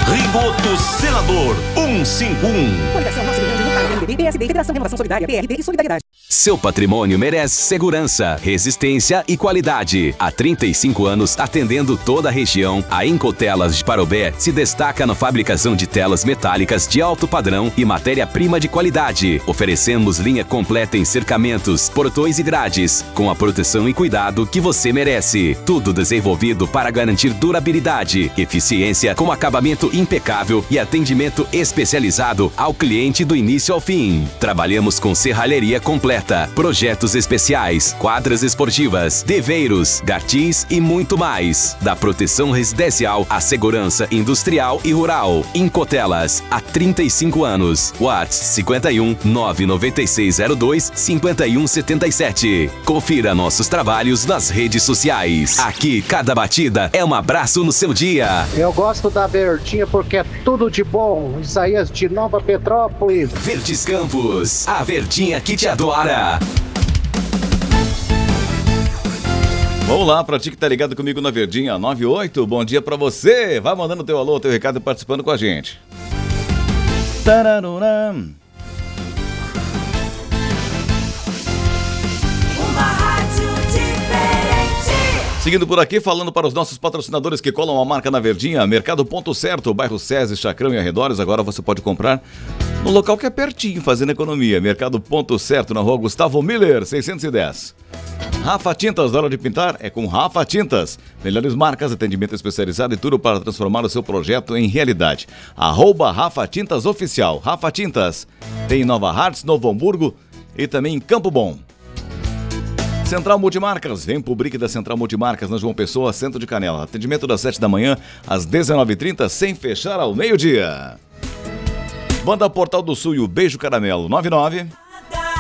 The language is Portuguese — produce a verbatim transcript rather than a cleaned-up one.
Rigoto Senador cento e cinquenta e um. Coligação Nosso Rio Grande do Sul, P M D B, P S D, Federação Renovação Solidária, P R D e Solidariedade. Seu patrimônio merece segurança, resistência e qualidade. Há trinta e cinco anos, atendendo toda a região, a Incotelas de Parobé se destaca na fabricação de telas metálicas de alto padrão e matéria-prima de qualidade. Oferecemos linha completa em cercamentos, portões e grades, com a proteção e cuidado que você merece. Tudo desenvolvido para garantir durabilidade, eficiência com acabamento impecável e atendimento especializado ao cliente do início ao fim. Trabalhamos com serralheria completa, projetos especiais, quadras esportivas, deveiros, gartis e muito mais. Da proteção residencial à segurança industrial e rural. Incotelas, há trinta e cinco anos. WhatsApp cinquenta e um, nove nove seis zero dois, cinquenta e um setenta e sete. Confira nossos trabalhos nas redes sociais. Aqui, cada batida é um abraço no seu dia. Eu gosto da Verdinha porque é tudo de bom. Isaías de Nova Petrópolis. Verdes Campos, a Verdinha que te adora. Vamos lá, pra ti que tá ligado comigo na Verdinha noventa e oito, bom dia pra você. Vai mandando teu alô, teu recado e participando com a gente. Tararam. Seguindo por aqui, falando para os nossos patrocinadores que colam a marca na Verdinha, Mercado Ponto Certo, bairro SESI, Chacrão e arredores. Agora você pode comprar no local que é pertinho, fazendo economia. Mercado Ponto Certo, na rua Gustavo Miller, seiscentos e dez. Rafa Tintas, hora de pintar é com Rafa Tintas. Melhores marcas, atendimento especializado e tudo para transformar o seu projeto em realidade. Arroba Rafa Tintas Oficial. Rafa Tintas tem em Nova Hartz, Novo Hamburgo e também em Campo Bom. Central Multimarcas, vem pro Brick da Central Multimarcas na João Pessoa, Centro de Canela. Atendimento das sete da manhã às dezenove e trinta, sem fechar ao meio-dia. Banda Portal do Sul e o Beijo Caramelo, nove nove